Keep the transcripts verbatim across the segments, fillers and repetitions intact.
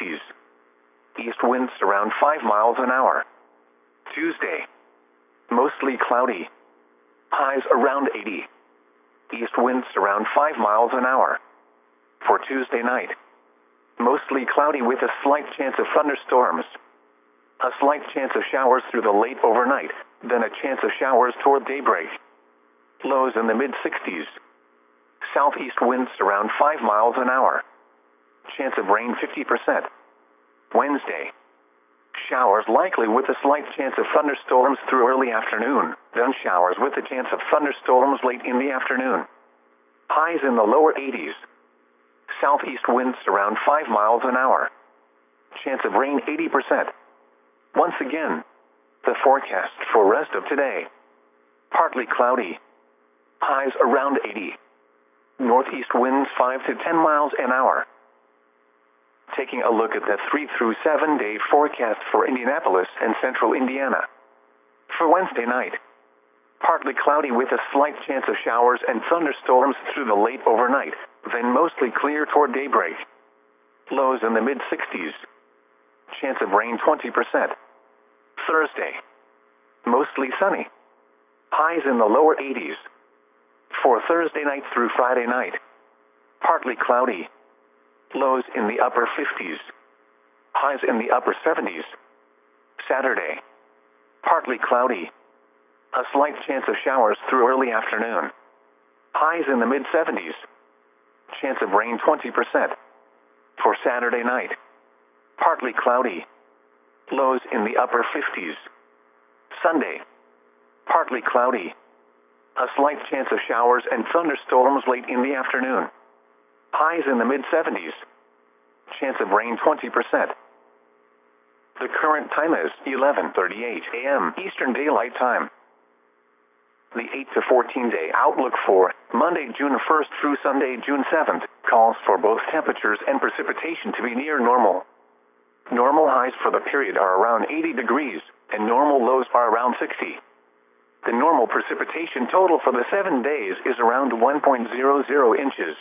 sixties. East winds around five miles an hour. Tuesday. Mostly cloudy. Highs around eighty. East winds around five miles an hour. For Tuesday night. Mostly cloudy with a slight chance of thunderstorms. A slight chance of showers through the late overnight, then a chance of showers toward daybreak. Lows in the mid-sixties. Southeast winds around five miles an hour. Chance of rain fifty percent. Wednesday. Showers likely with a slight chance of thunderstorms through early afternoon, then showers with a chance of thunderstorms late in the afternoon. Highs in the lower eighties. Southeast winds around five miles an hour. Chance of rain eighty percent. Once again, the forecast for rest of today. Partly cloudy. Highs around eighty. Northeast winds five to ten miles an hour. Taking a look at the three through seven day forecast for Indianapolis and central Indiana. For Wednesday night, partly cloudy with a slight chance of showers and thunderstorms through the late overnight, then mostly clear toward daybreak. Lows in the mid-sixties. Chance of rain twenty percent. Thursday. Mostly sunny. Highs in the lower eighties. For Thursday night through Friday night. Partly cloudy. Lows in the upper fifties. Highs in the upper seventies. Saturday. Partly cloudy. A slight chance of showers through early afternoon. Highs in the mid-seventies. Chance of rain twenty percent. For Saturday night. Partly cloudy. Lows in the upper fifties. Sunday. Partly cloudy. A slight chance of showers and thunderstorms late in the afternoon. Highs in the mid-seventies. Chance of rain twenty percent. The current time is eleven thirty-eight a m Eastern Daylight Time. The eight to fourteen day outlook for Monday, June first through Sunday, June seventh, calls for both temperatures and precipitation to be near normal. Normal highs for the period are around eighty degrees, and normal lows are around sixty. The normal precipitation total for the seven days is around one point zero zero inches.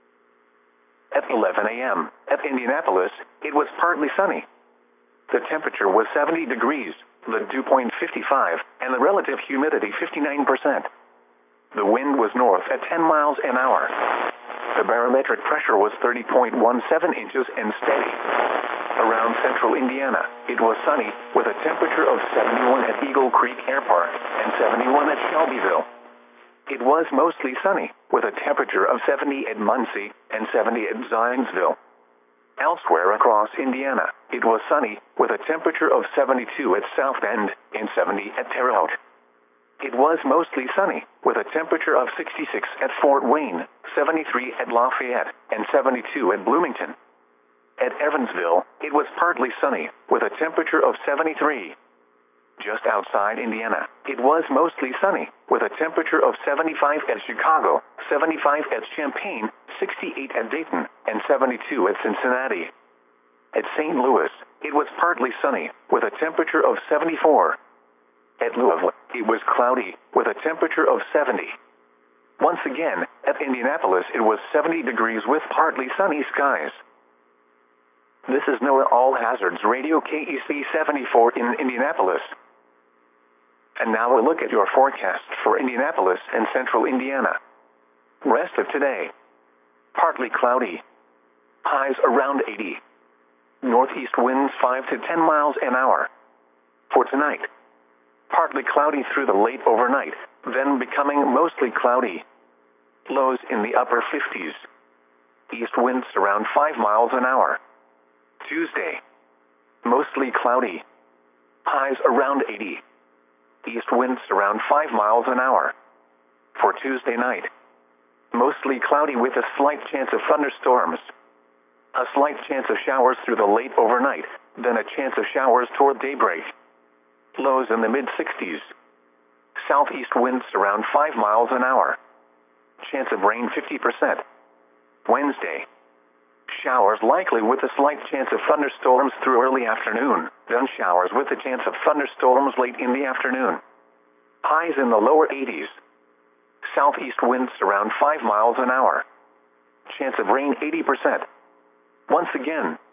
At eleven a m at Indianapolis, it was partly sunny. The temperature was seventy degrees, the dew point fifty-five, and the relative humidity fifty-nine percent. The wind was north at ten miles an hour. The barometric pressure was thirty point one seven inches and steady. Around central Indiana, it was sunny, with a temperature of seventy-one at Eagle Creek Air Park and seventy-one at Shelbyville. It was mostly sunny, with a temperature of seventy at Muncie and seventy at Zionsville. Elsewhere across Indiana, it was sunny, with a temperature of seventy-two at South Bend and seventy at Terre Haute. It was mostly sunny, with a temperature of sixty-six at Fort Wayne, seventy-three at Lafayette, and seventy-two at Bloomington. At Evansville, it was partly sunny, with a temperature of seventy-three. Just outside Indiana, it was mostly sunny, with a temperature of seventy-five at Chicago, seventy-five at Champaign, sixty-eight at Dayton, and seventy-two at Cincinnati. At Saint Louis, it was partly sunny, with a temperature of seventy-four. At Louisville, it was cloudy, with a temperature of seventy. Once again, at Indianapolis, it was seventy degrees with partly sunny skies. This is NOAA All Hazards Radio K E C seventy-four in Indianapolis. And now a look at your forecast for Indianapolis and central Indiana. Rest of today. Partly cloudy. Highs around eighty. Northeast winds five to ten miles an hour. For tonight. Partly cloudy through the late overnight, then becoming mostly cloudy. Lows in the upper fifties. East winds around five miles an hour. Tuesday. Mostly cloudy. Highs around eighty. East winds around five miles an hour. For Tuesday night. Mostly cloudy with a slight chance of thunderstorms. A slight chance of showers through the late overnight, then a chance of showers toward daybreak. Lows in the mid-sixties. Southeast winds around five miles an hour. Chance of rain fifty percent. Wednesday. Showers likely with a slight chance of thunderstorms through early afternoon, then showers with a chance of thunderstorms late in the afternoon. Highs in the lower eighties. Southeast winds around five miles an hour. Chance of rain eighty percent. Once again,